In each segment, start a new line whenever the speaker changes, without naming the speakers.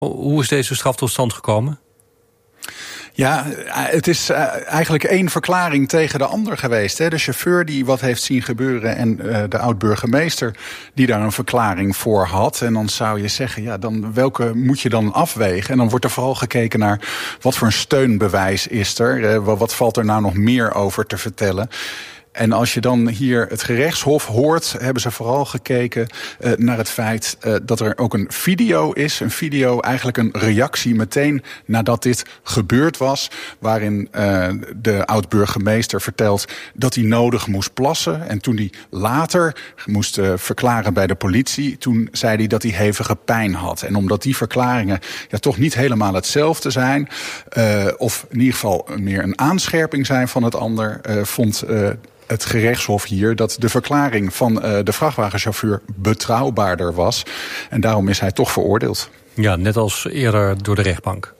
Hoe is deze straf tot stand gekomen?
Ja, het is eigenlijk één verklaring tegen de ander geweest. Hè? De chauffeur die wat heeft zien gebeuren en de oud-burgemeester die daar een verklaring voor had. En dan zou je zeggen, ja, dan welke moet je dan afwegen? En dan wordt er vooral gekeken naar wat voor een steunbewijs is er. Wat valt er nou nog meer over te vertellen? En als je dan hier het gerechtshof hoort, hebben ze vooral gekeken naar het feit dat er ook een video is. Een video, eigenlijk een reactie meteen nadat dit gebeurd was. Waarin de oud-burgemeester vertelt dat hij nodig moest plassen. En toen hij later moest verklaren bij de politie, toen zei hij dat hij hevige pijn had. En omdat die verklaringen toch niet helemaal hetzelfde zijn, of in ieder geval meer een aanscherping zijn van het ander, vond het gerechtshof hier dat de verklaring van de vrachtwagenchauffeur betrouwbaarder was. En daarom is hij toch veroordeeld. Ja, net als eerder door de rechtbank.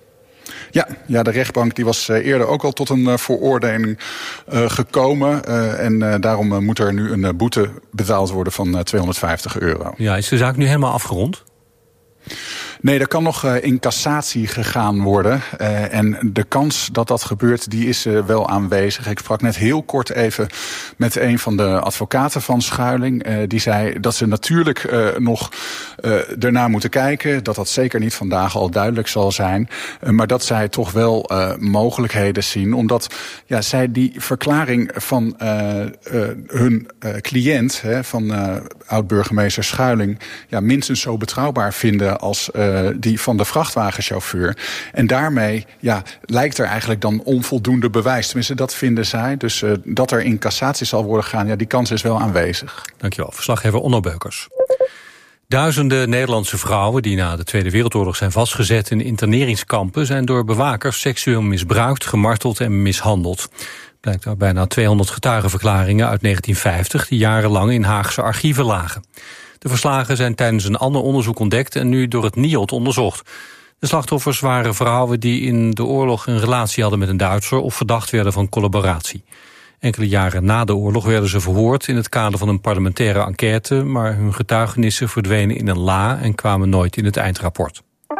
Ja, de rechtbank die was eerder ook al tot een veroordeling gekomen. En daarom moet er nu een boete betaald worden van €250.
Ja, is de zaak nu helemaal afgerond?
Nee, er kan nog in cassatie gegaan worden. En de kans dat dat gebeurt, die is wel aanwezig. Ik sprak net heel kort even met een van de advocaten van Schuiling. Die zei dat ze natuurlijk nog ernaar moeten kijken. Dat zeker niet vandaag al duidelijk zal zijn. Maar dat zij toch wel mogelijkheden zien. Omdat zij die verklaring van hun cliënt, van oud-burgemeester Schuiling, minstens zo betrouwbaar vinden als die van de vrachtwagenchauffeur. En daarmee lijkt er eigenlijk dan onvoldoende bewijs. Tenminste, dat vinden zij. Dus dat er in cassatie zal worden gegaan, die kans is wel aanwezig.
Dankjewel. Verslaggever Onno Beukers. Duizenden Nederlandse vrouwen die na de Tweede Wereldoorlog zijn vastgezet in interneringskampen zijn door bewakers seksueel misbruikt, gemarteld en mishandeld. Blijkt uit bijna 200 getuigenverklaringen uit 1950 die jarenlang in Haagse archieven lagen. De verslagen zijn tijdens een ander onderzoek ontdekt en nu door het NIOD onderzocht. De slachtoffers waren vrouwen die in de oorlog een relatie hadden met een Duitser of verdacht werden van collaboratie. Enkele jaren na de oorlog werden ze verhoord in het kader van een parlementaire enquête, maar hun getuigenissen verdwenen in een la en kwamen nooit in het eindrapport.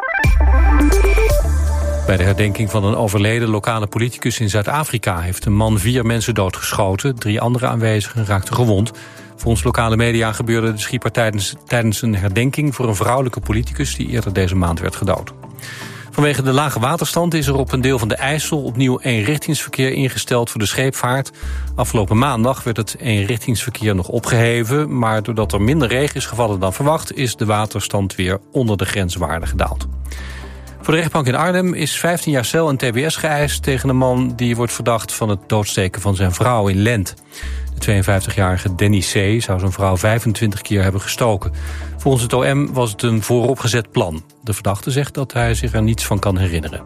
Bij de herdenking van een overleden lokale politicus in Zuid-Afrika heeft een man 4 mensen doodgeschoten. 3 andere aanwezigen raakten gewond. Volgens lokale media gebeurde de schietpartij tijdens een herdenking voor een vrouwelijke politicus die eerder deze maand werd gedood. Vanwege de lage waterstand is er op een deel van de IJssel opnieuw eenrichtingsverkeer ingesteld voor de scheepvaart. Afgelopen maandag werd het eenrichtingsverkeer nog opgeheven, maar doordat er minder regen is gevallen dan verwacht, is de waterstand weer onder de grenswaarde gedaald. Voor de rechtbank in Arnhem is 15 jaar cel en tbs geëist tegen een man die wordt verdacht van het doodsteken van zijn vrouw in Lent. De 52-jarige Danny C. zou zijn vrouw 25 keer hebben gestoken. Volgens het OM was het een vooropgezet plan. De verdachte zegt dat hij zich er niets van kan herinneren.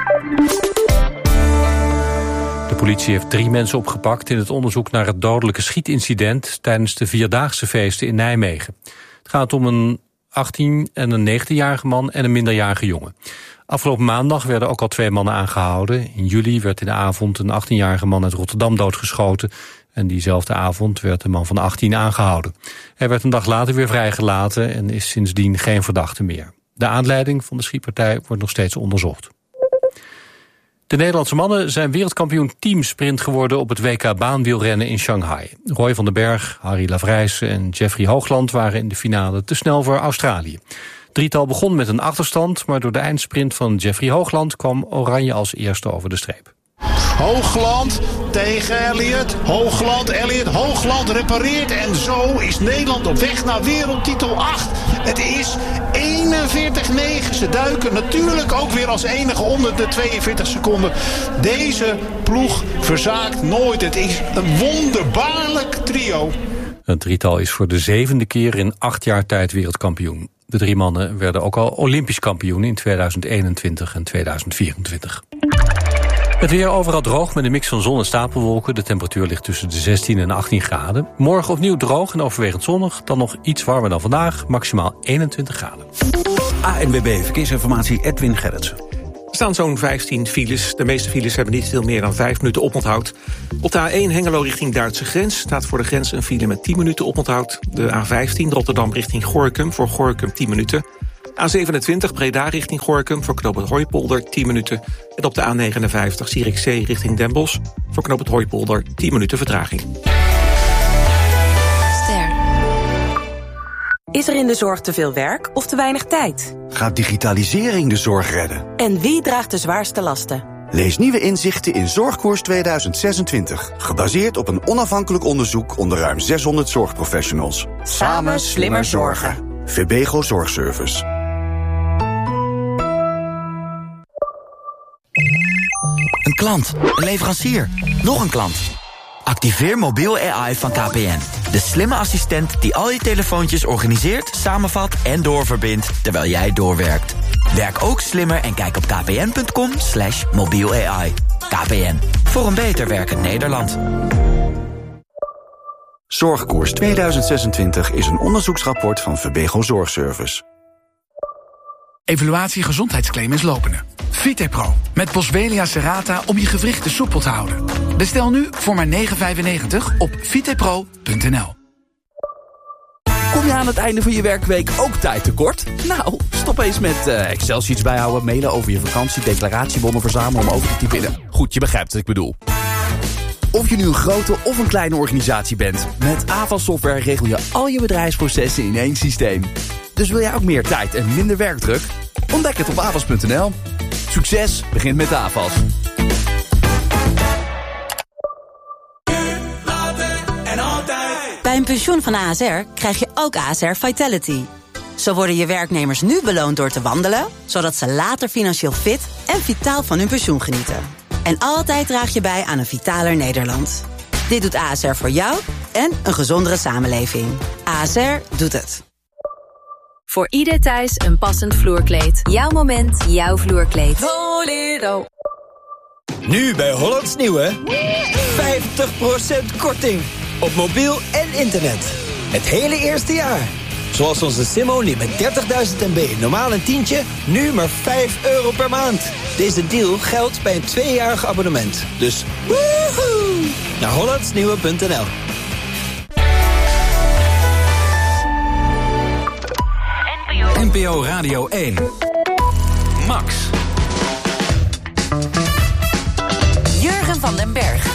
De politie heeft 3 mensen opgepakt in het onderzoek naar het dodelijke schietincident tijdens de Vierdaagse feesten in Nijmegen. Het gaat om een 18 en een 19-jarige man en een minderjarige jongen. Afgelopen maandag werden ook al 2 mannen aangehouden. In juli werd in de avond een 18-jarige man uit Rotterdam doodgeschoten. En diezelfde avond werd de man van 18 aangehouden. Hij werd een dag later weer vrijgelaten en is sindsdien geen verdachte meer. De aanleiding van de schietpartij wordt nog steeds onderzocht. De Nederlandse mannen zijn wereldkampioen teamsprint geworden op het WK baanwielrennen in Shanghai. Roy van den Berg, Harry Lavrijsen en Jeffrey Hoogland waren in de finale te snel voor Australië. Drietal begon met een achterstand, maar door de eindsprint van Jeffrey Hoogland kwam Oranje als eerste over de streep.
Hoogland tegen Elliot. Hoogland repareert. En zo is Nederland op weg naar wereldtitel 8. Het is 41-9. Ze duiken natuurlijk ook weer als enige onder de 42 seconden. Deze ploeg verzaakt nooit. Het is een wonderbaarlijk trio.
Het drietal is voor de 7e keer in 8 jaar tijd wereldkampioen. De 3 mannen werden ook al Olympisch kampioen in 2021 en 2024. Het weer overal droog met een mix van zon en stapelwolken. De temperatuur ligt tussen de 16 en 18 graden. Morgen opnieuw droog en overwegend zonnig. Dan nog iets warmer dan vandaag, maximaal 21 graden.
ANWB Verkeersinformatie, Edwin Gerritsen.
Er staan zo'n 15 files. De meeste files hebben niet veel meer dan 5 minuten oponthoud. Op de A1 Hengelo richting Duitse grens staat voor de grens een file met 10 minuten oponthoud. De A15 Rotterdam richting Gorinchem voor Gorinchem 10 minuten. A27 Breda richting Gorinchem voor knooppunt Hooipolder 10 minuten. En op de A59 Zierikzee richting Den Bosch voor knooppunt Hooipolder 10 minuten vertraging.
Is er in de zorg te veel werk of te weinig tijd?
Gaat digitalisering de zorg redden?
En wie draagt de zwaarste lasten?
Lees nieuwe inzichten in Zorgkoers 2026. Gebaseerd op een onafhankelijk onderzoek onder ruim 600 zorgprofessionals.
Samen slimmer zorgen.
Verbego Zorgservice.
Een klant, een leverancier, nog een klant. Activeer mobiel AI van KPN. De slimme assistent die al je telefoontjes organiseert, samenvat en doorverbindt terwijl jij doorwerkt. Werk ook slimmer en kijk op kpn.com/mobiel AI. KPN, voor een beter werkend Nederland.
Zorgkoers 2026 is een onderzoeksrapport van Verbego Zorgservice.
Evaluatie gezondheidsclaim is lopende. VitePro, met Boswellia serrata om je gewrichten soepel te houden. Bestel nu voor maar €9,95 op vitepro.nl.
Kom je aan het einde van je werkweek ook tijd tekort? Nou, stop eens met Excel-sheets bijhouden, mailen over je vakantie, declaratiebonnen verzamelen om over te typen. Goed, je begrijpt wat ik bedoel. Of je nu een grote of een kleine organisatie bent, met Avas Software regel je al je bedrijfsprocessen in één systeem. Dus wil jij ook meer tijd en minder werkdruk? Ontdek het op avas.nl. Succes begint met Avas.
Bij een pensioen van ASR krijg je ook ASR Vitality. Zo worden je werknemers nu beloond door te wandelen, zodat ze later financieel fit en vitaal van hun pensioen genieten. En altijd draag je bij aan een vitaler Nederland. Dit doet ASR voor jou en een gezondere samenleving. ASR doet het.
Voor ieder thuis een passend vloerkleed. Jouw moment, jouw vloerkleed.
Bolero.
Nu bij Hollands Nieuwe 50% korting op mobiel en internet. Het hele eerste jaar. Zoals onze Simonie met 30.000 MB, normaal een tientje, nu maar €5 per maand. Deze deal geldt bij een 2-jarig abonnement. Dus woehoe! Naar hollandsnieuwe.nl.
NPO Radio 1. Max.
Jurgen van den Berg.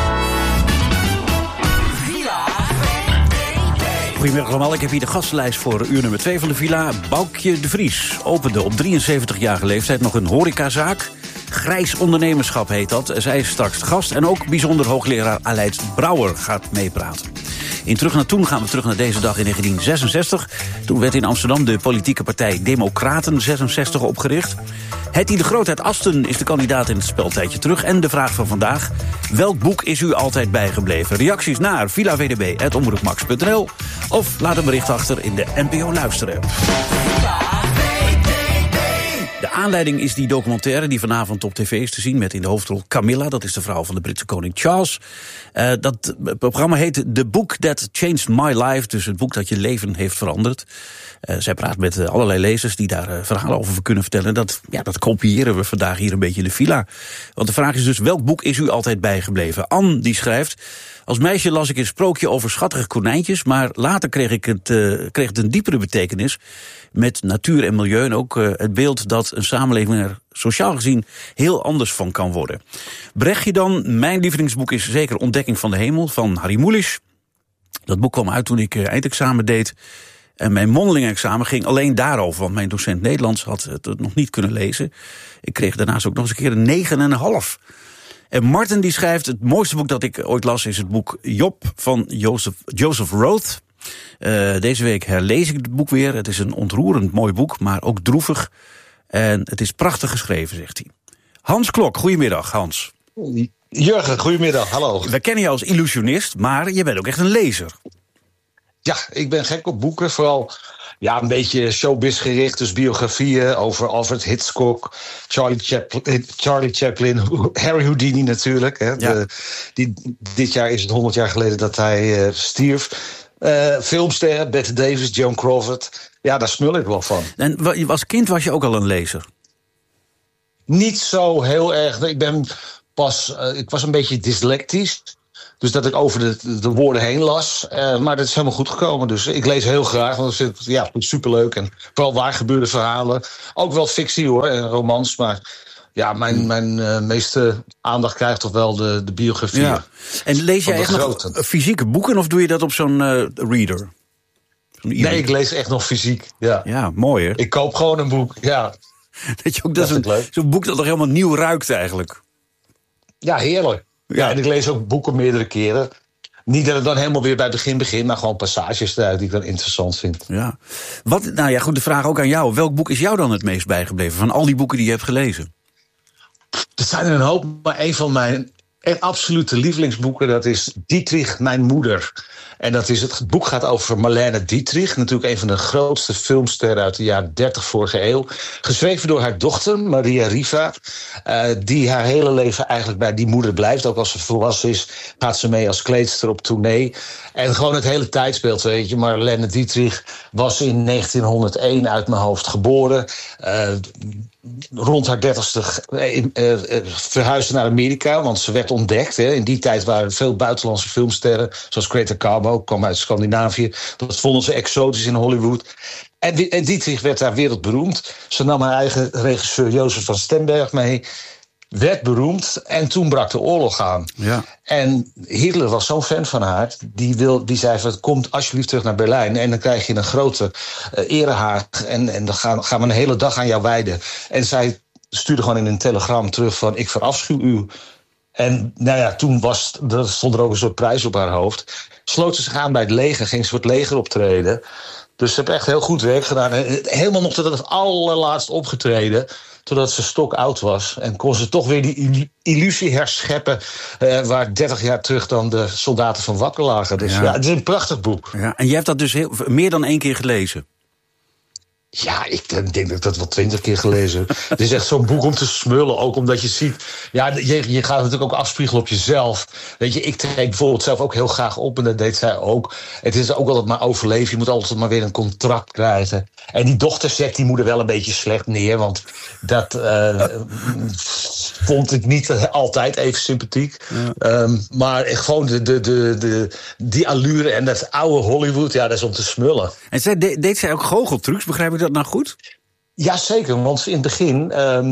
Goedemiddag allemaal, ik heb hier de gastenlijst voor uur nummer 2 van de villa. Boukje de Vries opende op 73-jarige leeftijd nog een horecazaak. Grijs ondernemerschap heet dat. Zij is straks de gast en ook bijzonder hoogleraar Aleid Brouwer gaat meepraten. In Terug naar Toen gaan we terug naar deze dag in 1966. Toen werd in Amsterdam de politieke partij Democraten 66 opgericht. Hetty de Groot uit Asten is de kandidaat in het speltijdje terug. En de vraag van vandaag: welk boek is u altijd bijgebleven? Reacties naar villavdb@omroepmax.nl of laat een bericht achter in de NPO Luisterapp. De aanleiding is die documentaire die vanavond op tv is te zien met in de hoofdrol Camilla. Dat is de vrouw van de Britse koning Charles. Dat programma heet The Book That Changed My Life. Dus het boek dat je leven heeft veranderd. Zij praat met allerlei lezers die daar verhalen over kunnen vertellen. Dat kopiëren we vandaag hier een beetje in de villa. Want de vraag is dus: welk boek is u altijd bijgebleven? Anne die schrijft: als meisje las ik een sprookje over schattige konijntjes, maar later kreeg het een diepere betekenis met natuur en milieu en ook het beeld dat een samenleving er sociaal gezien heel anders van kan worden. Brechtje dan, mijn lievelingsboek is zeker Ontdekking van de Hemel van Harry Mulisch. Dat boek kwam uit toen ik eindexamen deed. En mijn mondeling-examen ging alleen daarover, want mijn docent Nederlands had het nog niet kunnen lezen. Ik kreeg daarnaast ook nog eens een keer een 9,5. En Martin die schrijft: het mooiste boek dat ik ooit las is het boek Job van Joseph Roth. Deze week herlees ik het boek weer. Het is een ontroerend mooi boek, maar ook droevig. En het is prachtig geschreven, zegt hij. Hans Klok, goedemiddag Hans.
Jurgen, goedemiddag, hallo.
We kennen jou als illusionist, maar je bent ook echt een lezer.
Ja, ik ben gek op boeken, vooral een beetje showbiz gericht. Dus biografieën over Alfred Hitchcock, Charlie Chaplin, Harry Houdini natuurlijk. Hè.
Ja.
Dit jaar is het 100 jaar geleden dat hij stierf. Filmsterren, Bette Davis, Joan Crawford. Ja, daar smul ik wel van.
En als kind was je ook al een lezer?
Niet zo heel erg. Ik was een beetje dyslectisch. Dus dat ik over de woorden heen las. Maar dat is helemaal goed gekomen. Dus ik lees heel graag, want ik vind het superleuk. En vooral waar gebeurde verhalen. Ook wel fictie hoor, en romans. Maar ja, mijn meeste aandacht krijgt toch wel de biografie.
Ja. En lees jij echt nog fysieke boeken of doe je dat op zo'n reader?
Nee, ik lees echt nog fysiek.
Ja, mooi hè?
Ik koop gewoon een boek, ja.
Dat is zo'n boek dat nog helemaal nieuw ruikt eigenlijk.
Ja, heerlijk. Ja, en ik lees ook boeken meerdere keren. Niet dat het dan helemaal weer bij het begin, maar gewoon passages eruit die ik dan interessant vind.
Ja. Goed, de vraag ook aan jou. Welk boek is jou dan het meest bijgebleven van al die boeken die je hebt gelezen?
Er zijn er een hoop, maar een van mijn absolute lievelingsboeken, dat is Dietrich, mijn moeder. En het boek gaat over Marlene Dietrich, natuurlijk een van de grootste filmsterren uit de jaren 30 vorige eeuw. Geschreven door haar dochter, Maria Riva, die haar hele leven eigenlijk bij die moeder blijft. Ook als ze volwassen is, gaat ze mee als kleedster op tournee. En gewoon het hele tijdsbeeld, weet je. Marlene Dietrich was in 1901 uit mijn hoofd geboren. Rond haar 30ste verhuisde naar Amerika, want ze werd ontdekt. Hè. In die tijd waren er veel buitenlandse filmsterren, zoals Greta Garbo, kwam uit Scandinavië. Dat vonden ze exotisch in Hollywood. En Dietrich werd daar wereldberoemd. Ze nam haar eigen regisseur Jozef van Stenberg mee, werd beroemd en toen brak de oorlog aan. Ja. En Hitler was zo'n fan van haar, die zei van, kom alsjeblieft terug naar Berlijn en dan krijg je een grote erehaag en dan gaan we een hele dag aan jou wijden. En zij stuurde gewoon in een telegram terug van, ik verafschuw u. En nou ja, toen stond er ook een soort prijs op haar hoofd. Sloot ze zich aan bij het leger, ging ze voor het leger optreden. Dus ze heeft echt heel goed werk gedaan. Helemaal nog tot het allerlaatst opgetreden, totdat ze stokoud was. En kon ze toch weer die illusie herscheppen, waar 30 jaar terug dan de soldaten van wakker lagen. Dus ja, het is een prachtig boek. Ja,
en jij hebt dat dus meer dan 1 keer gelezen?
Ja, ik denk dat ik dat wel 20 keer gelezen heb. Het is echt zo'n boek om te smullen. Ook omdat je ziet, ja, je gaat natuurlijk ook afspiegelen op jezelf. Weet je, ik treed bijvoorbeeld zelf ook heel graag op. En dat deed zij ook. Het is ook altijd maar overleven. Je moet altijd maar weer een contract krijgen. En die dochter zet die moeder wel een beetje slecht neer. Want dat vond ik niet altijd even sympathiek. Ja. Maar gewoon die allure en dat oude Hollywood, ja, dat is om te smullen.
En deed zij ook goocheltrucs? Begrijp ik dat nou goed?
Ja, zeker. Want in het begin,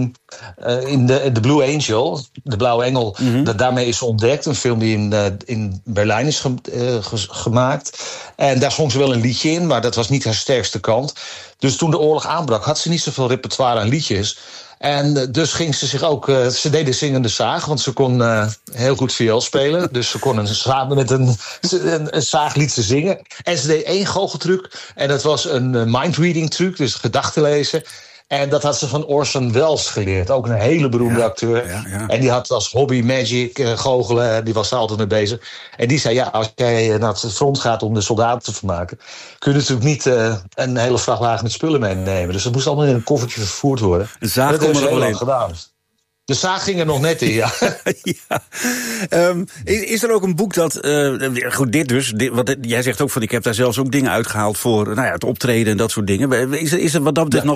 in de Blue Angel, de Blauwe Engel, daarmee is ze ontdekt. Een film die in Berlijn is gemaakt. En daar zong ze wel een liedje in, maar dat was niet haar sterkste kant. Dus toen de oorlog aanbrak, had ze niet zoveel repertoire aan liedjes. En dus ging ze zich ook, ze deed de zingende zaag, want ze kon heel goed viool spelen. Dus ze kon samen met een zaag lied ze zingen. En ze deed 1 goocheltruc, en dat was een mindreading truc, dus gedachten lezen. En dat had ze van Orson Welles geleerd, ook een hele beroemde acteur. Ja. En die had als hobby magic, goochelen, die was daar altijd mee bezig. En die zei, ja, als jij naar het front gaat om de soldaten te vermaken, kun je natuurlijk niet een hele vrachtwagen met spullen meenemen. Dus dat moest allemaal in een koffertje vervoerd worden.
Een zaag kon er wel in.
Gedaan. De zaag ging er nog net in, ja.
Ja. Is er ook een boek dat... goed, wat jij zegt ook van, ik heb daar zelfs ook dingen uitgehaald voor het optreden en dat soort dingen. Is er wat dat betreft nog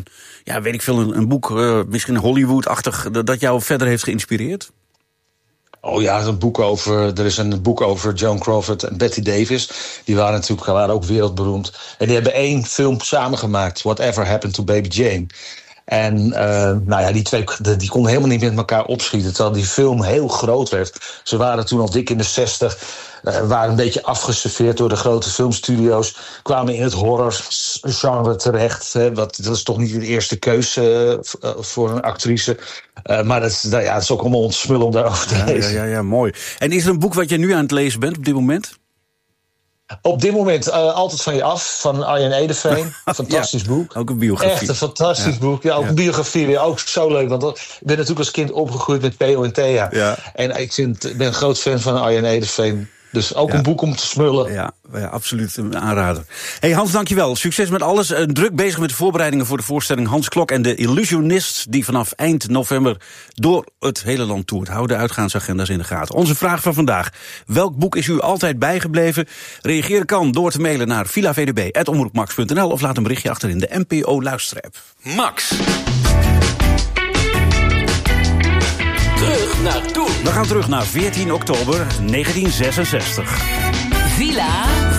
een boek, misschien Hollywood-achtig, dat jou verder heeft geïnspireerd?
Oh ja, er is een boek over Joan Crawford en Bette Davis. Die waren ook wereldberoemd. En die hebben 1 film samengemaakt, Whatever Happened to Baby Jane. En die twee die konden helemaal niet met elkaar opschieten, terwijl die film heel groot werd. Ze waren toen al dik in de 60, waren een beetje afgeserveerd door de grote filmstudio's, kwamen in het horrorgenre terecht. Dat is toch niet de eerste keuze voor een actrice. Maar dat is ook allemaal ontsmullen om daarover te lezen.
Ja, mooi. En is er een boek wat je nu aan het lezen bent op dit moment?
Op dit moment Altijd van je af, van Arjen Edeveen. Fantastisch boek.
Ook een biografie.
Echt een fantastisch boek. Ja, ook een biografie weer. Ook zo leuk. Want ik ben natuurlijk als kind opgegroeid met P.O. en Thea. Ja. En ik ben een groot fan van Arjen Edeveen. Dus ook een boek om te smullen.
Ja, absoluut een aanrader. Hey Hans, dankjewel. Succes met alles. Druk bezig met de voorbereidingen voor de voorstelling Hans Klok en de Illusionist, die vanaf eind november door het hele land toert. Hou de uitgaansagenda's in de gaten. Onze vraag van vandaag. Welk boek is u altijd bijgebleven? Reageren kan door te mailen naar villavdb@omroepmax.nl of laat een berichtje achter in de NPO Luisterapp.
Max. Terug naar toen.
gaan terug naar 14 oktober 1966.
Villa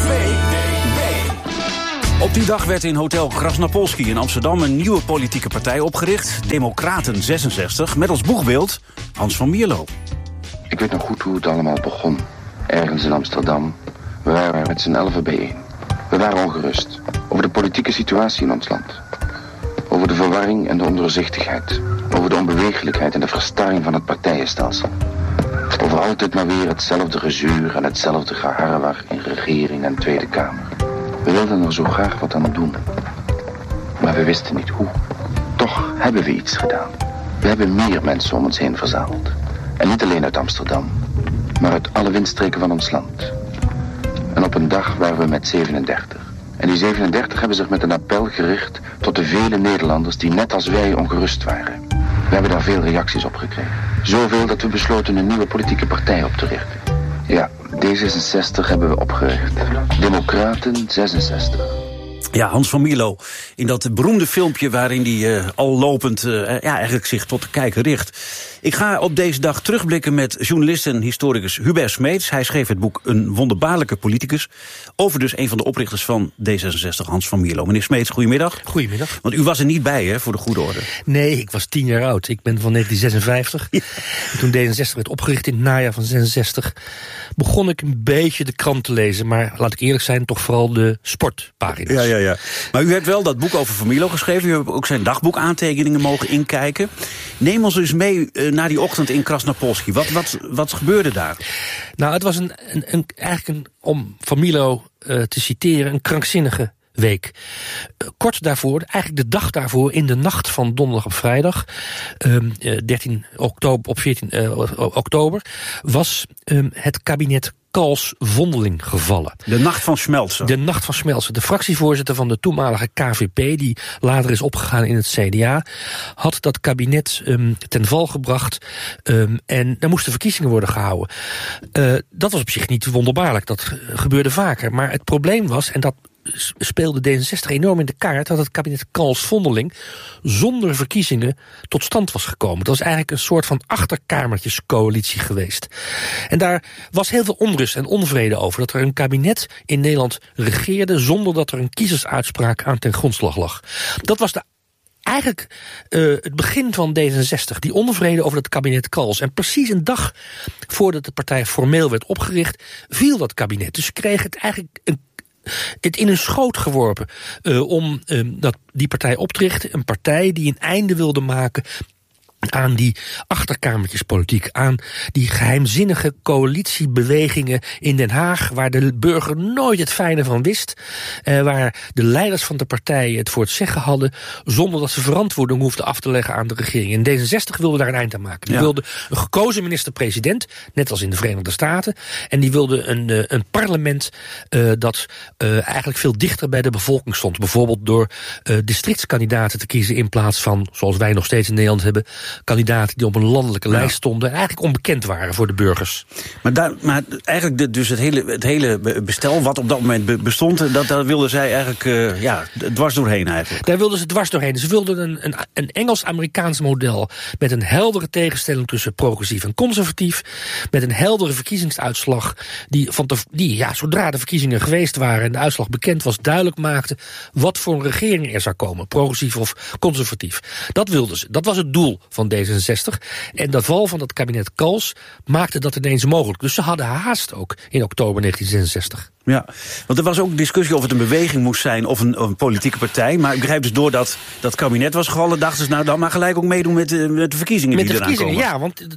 VDB.
Op die dag werd in Hotel Krasnapolski in Amsterdam een nieuwe politieke partij opgericht. Democraten 66, met als boegbeeld Hans van Mierlo.
Ik weet nog goed hoe het allemaal begon. Ergens in Amsterdam. We waren met z'n 11 bijeen. We waren ongerust over de politieke situatie in ons land. Over de verwarring en de ondoorzichtigheid. Over de onbewegelijkheid en de verstarring van het partijenstelsel. Over altijd maar weer hetzelfde gezeur en hetzelfde geharrewar in regering en Tweede Kamer. We wilden er zo graag wat aan doen. Maar we wisten niet hoe. Toch hebben we iets gedaan. We hebben meer mensen om ons heen verzameld. En niet alleen uit Amsterdam, maar uit alle windstreken van ons land. En op een dag waren we met 37. En die 37 hebben zich met een appel gericht tot de vele Nederlanders die net als wij ongerust waren. We hebben daar veel reacties op gekregen. Zoveel dat we besloten een nieuwe politieke partij op te richten. Ja, D66 hebben we opgericht. Democraten 66.
Ja, Hans van Mierlo, in dat beroemde filmpje waarin hij al lopend eigenlijk zich tot de kijker richt. Ik ga op deze dag terugblikken met journalist en historicus Hubert Smeets. Hij schreef het boek Een wonderbaarlijke politicus, over dus een van de oprichters van D66, Hans van Mierlo. Meneer Smeets, goedemiddag.
Goedemiddag.
Want u was er niet bij, hè, voor de goede orde.
Nee, ik was 10 jaar oud. Ik ben van 1956. Ja. Toen D66 werd opgericht in het najaar van 66... begon ik een beetje de krant te lezen. Maar laat ik eerlijk zijn, toch vooral de sportpagina's.
Ja. Maar u hebt wel dat boek over Van Mierlo geschreven. U hebt ook zijn dagboekaantekeningen mogen inkijken. Neem ons dus mee naar die ochtend in Krasnapolski. Wat gebeurde daar?
Nou, het was om Van Mierlo te citeren, een krankzinnige week. Kort daarvoor, eigenlijk de dag daarvoor, in de nacht van donderdag op vrijdag, 13 oktober, op 14 oktober, was het kabinet Cals-Vondeling gevallen.
De nacht van Schmelzer.
De nacht van Schmelzer. De fractievoorzitter van de toenmalige KVP, die later is opgegaan in het CDA, had dat kabinet ten val gebracht en er moesten verkiezingen worden gehouden. Dat was op zich niet wonderbaarlijk, dat gebeurde vaker. Maar het probleem was, en dat speelde D66 enorm in de kaart, dat het kabinet Cals-Vondeling zonder verkiezingen tot stand was gekomen. Dat was eigenlijk een soort van achterkamertjescoalitie geweest. En daar was heel veel onrust en onvrede over, dat er een kabinet in Nederland regeerde zonder dat er een kiezersuitspraak aan ten grondslag lag. Dat was eigenlijk het begin van D66, die onvrede over het kabinet Cals. En precies een dag voordat de partij formeel werd opgericht, viel dat kabinet. Dus ze kregen het eigenlijk het in hun schoot geworpen om die partij op te richten. Een partij die een einde wilde maken aan die achterkamertjespolitiek, aan die geheimzinnige coalitiebewegingen in Den Haag, waar de burger nooit het fijne van wist, waar de leiders van de partijen het voor het zeggen hadden, zonder dat ze verantwoording hoefden af te leggen aan de regering. En D66 wilde daar een eind aan maken. Die wilde een gekozen minister-president, net als in de Verenigde Staten, en die wilde een parlement dat eigenlijk veel dichter bij de bevolking stond. Bijvoorbeeld door districtskandidaten te kiezen in plaats van, zoals wij nog steeds in Nederland hebben, kandidaten die op een landelijke lijst stonden en eigenlijk onbekend waren voor de burgers.
Maar eigenlijk dus het hele bestel wat op dat moment bestond, daar wilden zij eigenlijk dwars doorheen eigenlijk.
Daar wilden ze dwars doorheen. Ze wilden een Engels-Amerikaans model met een heldere tegenstelling tussen progressief en conservatief, met een heldere verkiezingsuitslag die zodra de verkiezingen geweest waren en de uitslag bekend was, duidelijk maakte wat voor een regering er zou komen, progressief of conservatief. Dat wilden ze. Dat was het doel van D66. En de val van dat kabinet Cals maakte dat ineens mogelijk. Dus ze hadden haast ook in oktober 1966.
Ja, want er was ook discussie of het een beweging moest zijn of een politieke partij. Maar ik begrijp dus doordat dat kabinet was gevallen, dachten ze, nou dan maar gelijk ook meedoen met de verkiezingen die eraan komen.
Ja, want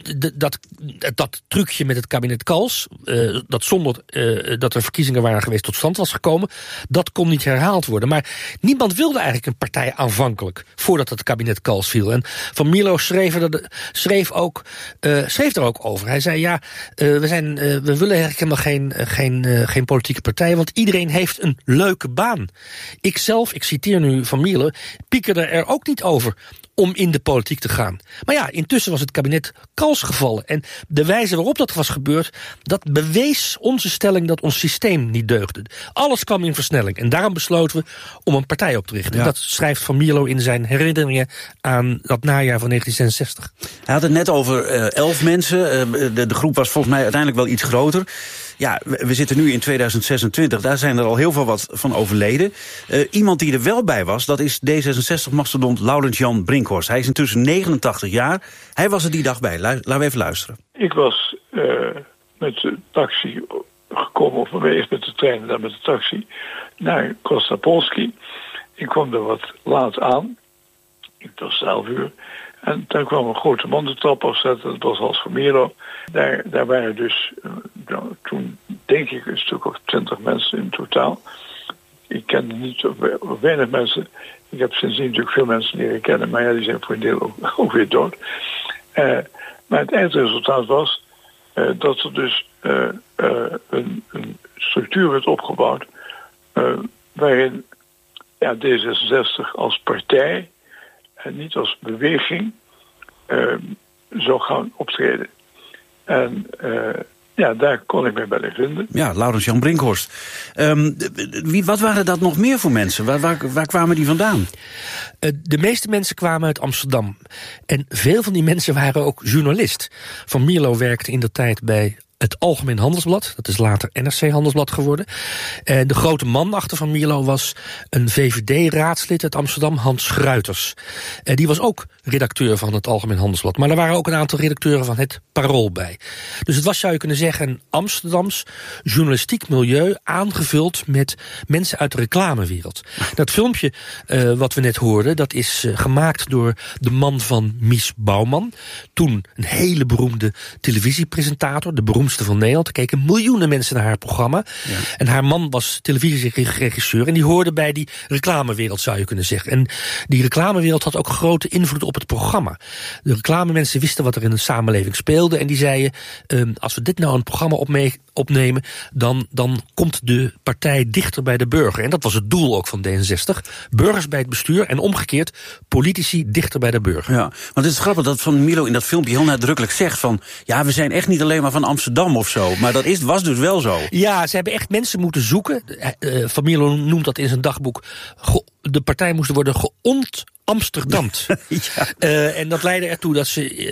dat trucje met het kabinet Cals, dat zonder dat er verkiezingen waren geweest tot stand was gekomen, dat kon niet herhaald worden. Maar niemand wilde eigenlijk een partij aanvankelijk, voordat het kabinet Cals viel. En Van Mierlo schreef er ook over. Hij zei, we willen eigenlijk helemaal geen geen politieke partij, want iedereen heeft een leuke baan. Ik citeer nu Van Mierlo, piekerde er ook niet over om in de politiek te gaan. Maar ja, intussen was het kabinet kals gevallen. En de wijze waarop dat was gebeurd, dat bewees onze stelling dat ons systeem niet deugde. Alles kwam in versnelling. En daarom besloten we om een partij op te richten. Ja. Dat schrijft Van Mierlo in zijn herinneringen aan dat najaar van 1966.
Hij had het net over 11 mensen. De groep was volgens mij uiteindelijk wel iets groter. Ja, we zitten nu in 2026, daar zijn er al heel veel wat van overleden. Iemand die er wel bij was, dat is D66-mastodont Laurens-Jan Brinkhorst. Hij is intussen 89 jaar. Hij was er die dag bij. Laten we even luisteren.
Ik was met de taxi gekomen, of eerst met de trein en dan met de taxi, naar Krasnopolski. Ik kwam er wat laat aan. Het was 11 uur. En daar kwam een grote man de trap afzetten. Dat was Hans van Mierlo. Daar waren dus toen denk ik een stuk of 20 mensen in totaal. Ik kende niet weinig mensen. Ik heb sindsdien natuurlijk veel mensen leren kennen. Maar ja, die zijn voor een deel ook weer dood. Maar het eindresultaat was dat er dus een structuur werd opgebouwd. Waarin D66 als partij en niet als beweging zou gaan optreden. En daar kon ik me bij vinden.
Ja, Laurens-Jan Brinkhorst. Wat waren dat nog meer voor mensen? Waar kwamen die vandaan?
De meeste mensen kwamen uit Amsterdam. En veel van die mensen waren ook journalist. Van Mierlo werkte in de tijd bij het Algemeen Handelsblad. Dat is later NRC Handelsblad geworden. En de grote man achter Van Mierlo was een VVD-raadslid uit Amsterdam, Hans Schruiters. Die was ook redacteur van het Algemeen Handelsblad. Maar er waren ook een aantal redacteuren van het Parool bij. Dus het was, zou je kunnen zeggen, een Amsterdams journalistiek milieu aangevuld met mensen uit de reclamewereld. Dat filmpje wat we net hoorden, dat is gemaakt door de man van Mies Bouwman. Toen een hele beroemde televisiepresentator, de beroemdste van Nederland. Er keken miljoenen mensen naar haar programma. Ja. En haar man was televisieregisseur. En die hoorde bij die reclamewereld, zou je kunnen zeggen. En die reclamewereld had ook grote invloed op het programma. De reclamemensen wisten wat er in de samenleving speelde. En die zeiden, als we dit nou een programma opnemen, dan komt de partij dichter bij de burger. En dat was het doel ook van D66. Burgers bij het bestuur en omgekeerd politici dichter bij de burger.
Ja, want het is grappig dat Van Mierlo in dat filmpje heel nadrukkelijk zegt van, ja, we zijn echt niet alleen maar van Amsterdam of zo. Maar dat was dus wel zo.
Ja, ze hebben echt mensen moeten zoeken. Van Mierlo noemt dat in zijn dagboek. De partij moest worden Amsterdamd. Ja. En dat leidde ertoe dat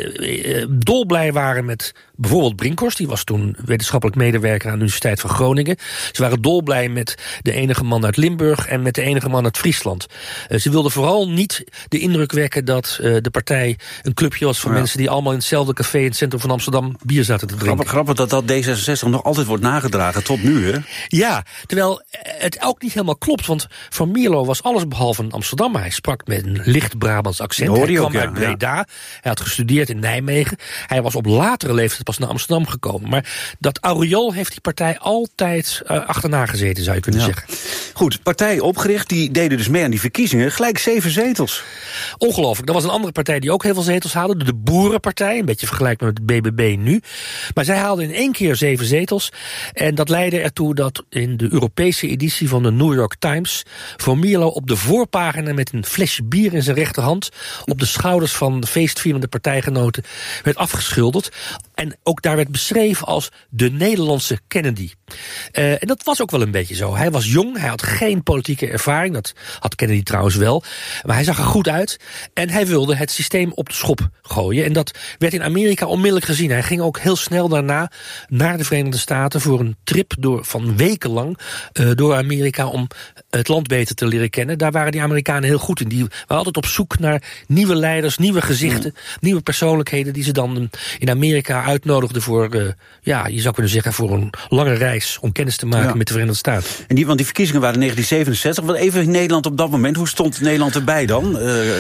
ze dolblij waren met bijvoorbeeld Brinkhorst. Die was toen wetenschappelijk medewerker aan de Universiteit van Groningen. Ze waren dolblij met de enige man uit Limburg en met de enige man uit Friesland. Ze wilden vooral niet de indruk wekken dat de partij een clubje was van mensen die allemaal in hetzelfde café in het centrum van Amsterdam bier zaten te drinken.
Grappig dat D66 nog altijd wordt nagedragen, tot nu, hè?
Ja, terwijl het ook niet helemaal klopt, want Van Mierlo was alles behalve een Amsterdammer. Hij sprak met een licht Brabants accent. Hij kwam uit Breda. Ja. Hij had gestudeerd in Nijmegen. Hij was op latere leeftijd pas naar Amsterdam gekomen. Maar dat aureool heeft die partij altijd achterna gezeten, zou je kunnen zeggen.
Goed, partij opgericht. Die deden dus mee aan die verkiezingen. Gelijk 7 zetels.
Ongelooflijk. Er was een andere partij die ook heel veel zetels haalde. De Boerenpartij. Een beetje vergelijkbaar met de BBB nu. Maar zij haalden in 1 keer 7 zetels. En dat leidde ertoe dat in de Europese editie van de New York Times Van Mierlo op de voorpagina met een flesje bier in zijn rechterhand op de schouders van de feestvierende partijgenoten werd afgeschilderd. En ook daar werd beschreven als de Nederlandse Kennedy. En dat was ook wel een beetje zo. Hij was jong, hij had geen politieke ervaring. Dat had Kennedy trouwens wel. Maar hij zag er goed uit. En hij wilde het systeem op de schop gooien. En dat werd in Amerika onmiddellijk gezien. Hij ging ook heel snel daarna naar de Verenigde Staten voor een trip van wekenlang door Amerika om het land beter te leren kennen. Daar waren die Amerikanen heel goed in. Die waren altijd op zoek naar nieuwe leiders, nieuwe gezichten, nieuwe persoonlijkheden die ze dan in Amerika uitnodigden voor, je zou kunnen zeggen, voor een lange reis om kennis te maken met de Verenigde Staten.
En want die verkiezingen waren in 1967. Wat even in Nederland op dat moment, hoe stond Nederland erbij dan?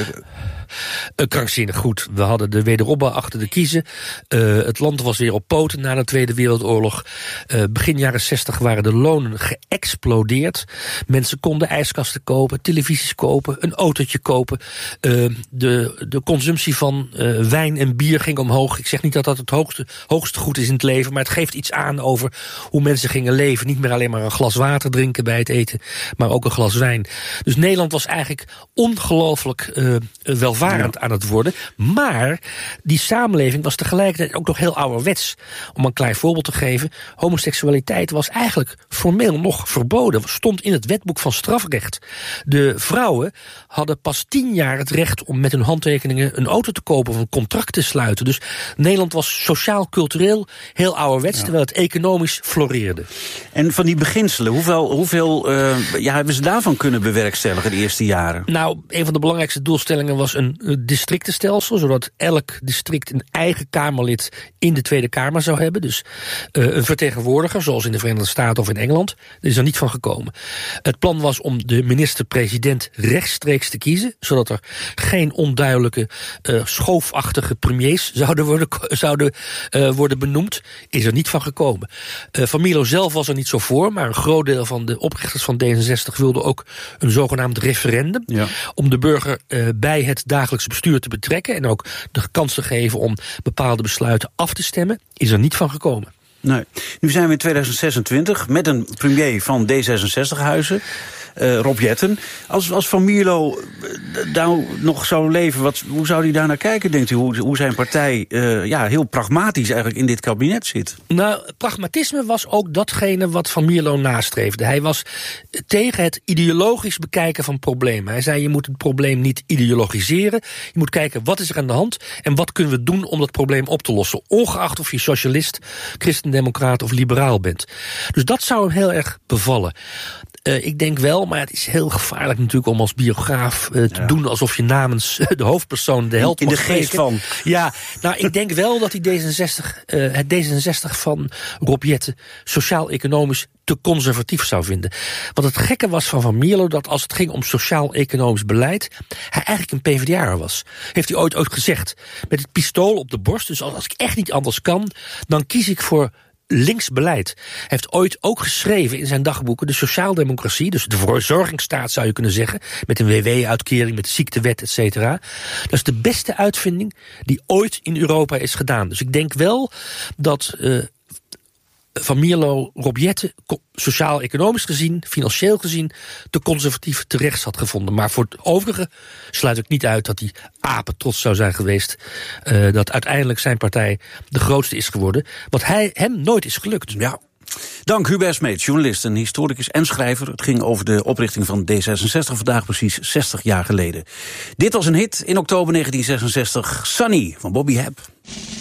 Krankzinnig goed. We hadden de wederopbouw achter de kiezen. Het land was weer op poten na de Tweede Wereldoorlog. Begin jaren 60 waren de lonen geëxplodeerd. Mensen konden ijskasten kopen, televisies kopen, een autootje kopen. De consumptie van wijn en bier ging omhoog. Ik zeg niet dat dat het hoogste goed is in het leven. Maar het geeft iets aan over hoe mensen gingen leven. Niet meer alleen maar een glas water drinken bij het eten, maar ook een glas wijn. Dus Nederland was eigenlijk ongelooflijk welvarend aan het worden. Maar die samenleving was tegelijkertijd ook nog heel ouderwets. Om een klein voorbeeld te geven. Homoseksualiteit was eigenlijk formeel nog verboden. Stond in het wetboek van strafrecht. De vrouwen hadden pas 10 jaar het recht om met hun handtekeningen een auto te kopen of een contract te sluiten. Dus Nederland was sociaal-cultureel heel ouderwets, terwijl het economisch floreerde.
En van die beginselen, hoeveel hebben ze daarvan kunnen bewerkstelligen de eerste jaren?
Nou, een van de belangrijkste doelstellingen was een districtenstelsel, zodat elk district een eigen Kamerlid in de Tweede Kamer zou hebben. Dus een vertegenwoordiger, zoals in de Verenigde Staten of in Engeland. Er is er niet van gekomen. Het plan was om de minister-president rechtstreeks te kiezen, zodat er geen onduidelijke schoofachtige premiers zouden worden benoemd. Is er niet van gekomen. Van Mierlo zelf was er niet zo voor, maar een groot deel van de oprichters van D66 wilde ook een zogenaamd referendum. Ja. Om de burger bij het dagelijks bestuur te betrekken en ook de kans te geven om bepaalde besluiten af te stemmen. Is er niet van gekomen.
Nee. Nu zijn we in 2026 met een premier van D66-huizen. Rob Jetten. Als Van Mierlo nou nog zou leven, hoe zou hij daar naar kijken, denkt u? Hoe zijn partij heel pragmatisch eigenlijk in dit kabinet zit?
Nou, pragmatisme was ook datgene wat Van Mierlo nastreefde. Hij was tegen het ideologisch bekijken van problemen. Hij zei, je moet het probleem niet ideologiseren. Je moet kijken, wat is er aan de hand en wat kunnen we doen om dat probleem op te lossen. Ongeacht of je socialist, christendemocraat of liberaal bent. Dus dat zou hem heel erg bevallen. Ik denk wel, maar het is heel gevaarlijk natuurlijk om als biograaf te doen alsof je namens de hoofdpersoon de held
in de geest van.
Ja, nou, ik denk wel dat die het D66 van Rob Jetten sociaal-economisch te conservatief zou vinden. Want het gekke was van Mierlo dat als het ging om sociaal-economisch beleid, hij eigenlijk een PvdA'er was. Heeft hij ooit gezegd. Met het pistool op de borst, dus als ik echt niet anders kan, dan kies ik voor links beleid. Hij heeft ooit ook geschreven in zijn dagboeken de sociaaldemocratie, dus de verzorgingsstaat zou je kunnen zeggen, met een WW-uitkering, met de ziektewet, et cetera. Dat is de beste uitvinding die ooit in Europa is gedaan. Dus ik denk wel dat Van Mierlo Rob Jetten sociaal-economisch gezien, financieel gezien, te conservatief te rechts had gevonden. Maar voor het overige sluit ik niet uit dat hij apetrots zou zijn geweest dat uiteindelijk zijn partij de grootste is geworden, wat hem nooit is gelukt.
Ja. Dank Hubert Smeets, journalist en historicus en schrijver. Het ging over de oprichting van D66 vandaag precies 60 jaar geleden. Dit was een hit in oktober 1966, Sunny van Bobby Hebb.